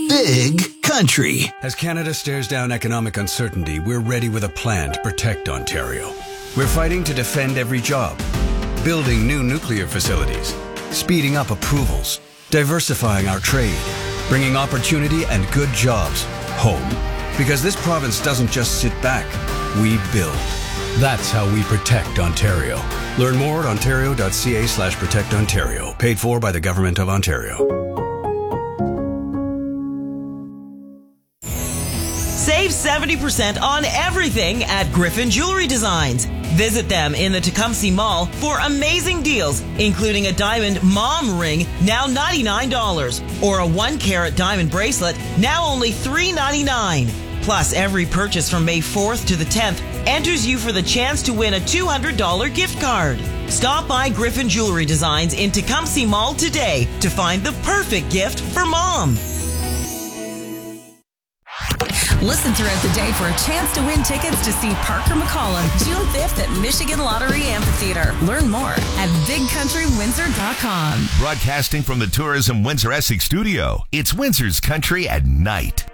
Big Country. As Canada stares down economic uncertainty, we're ready with a plan to protect Ontario. We're fighting to defend every job, building new nuclear facilities, speeding up approvals, diversifying our trade, bringing opportunity and good jobs home. Because this province doesn't just sit back, we build. That's how we protect Ontario. Learn more at ontario.ca/protectontario. Paid for by the Government of Ontario. Save 70% on everything at Griffin Jewelry Designs. Visit them in the Tecumseh Mall for amazing deals, including a diamond mom ring, now $99, or a 1-carat diamond bracelet, now only $3.99. Plus, every purchase from May 4th to the 10th enters you for the chance to win a $200 gift card. Stop by Griffin Jewelry Designs in Tecumseh Mall today to find the perfect gift for mom. Listen throughout the day for a chance to win tickets to see Parker McCollum June 5th at Michigan Lottery Amphitheater. Learn more at BigCountryWindsor.com. Broadcasting from the Tourism Windsor Essex studio, it's Windsor's Country at Night.